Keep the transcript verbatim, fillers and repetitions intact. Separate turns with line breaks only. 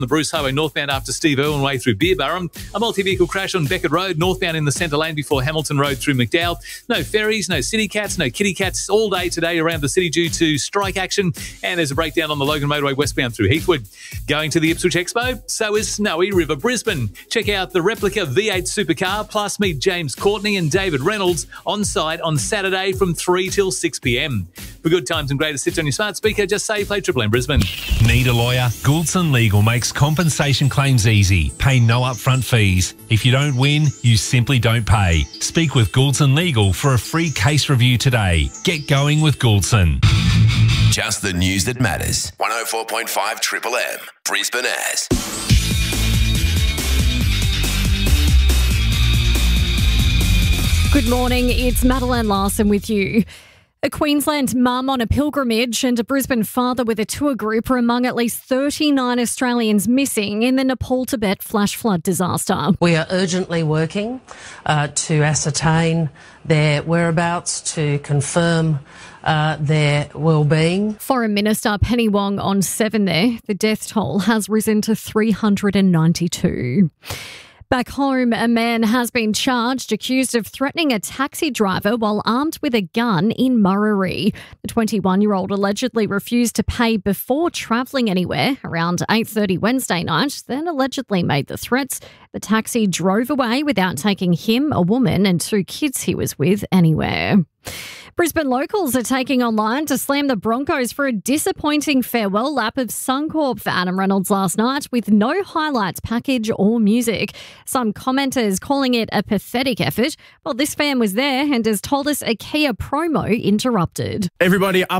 The Bruce Highway northbound after Steve Irwin Way through Beerburrum. A multi-vehicle crash on Beckett Road northbound in the centre lane before Hamilton Road through McDowell. No ferries, no city cats, no kitty cats all day today around the city due to strike action. And there's a breakdown on the Logan Motorway westbound through Heathwood. Going to the Ipswich Expo, so is Snowy River Brisbane. Check out the replica V eight supercar, plus meet James Courtney and David Reynolds on site on Saturday from three till six p m. For good times and greater sits on your smart speaker, just say play Triple M Brisbane.
Need a lawyer? Goulson Legal makes compensation claims easy. Pay no upfront fees. If you don't win, you simply don't pay. Speak with Goulson Legal for a free case review today. Get going with Goulson.
Just the news that matters. one oh four point five Triple M, Brisbane As.
Good morning, it's Madeline Larson with you. A Queensland mum on a pilgrimage and a Brisbane father with a tour group are among at least thirty-nine Australians missing in the Nepal-Tibet flash flood disaster.
We are urgently working uh, to ascertain their whereabouts, to confirm uh, their well-being.
Foreign Minister Penny Wong on seven there. The death toll has risen to three hundred ninety-two. Back home, a man has been charged accused of threatening a taxi driver while armed with a gun in Murray. The twenty-one-year-old allegedly refused to pay before travelling anywhere around eight thirty Wednesday night, then allegedly made the threats. The taxi drove away without taking him, a woman and two kids he was with anywhere. Brisbane locals are taking online to slam the Broncos for a disappointing farewell lap of Suncorp for Adam Reynolds last night with no highlights package or music. Some commenters calling it a pathetic effort. Well, this fan was there and has told us a Kia promo interrupted.
Everybody up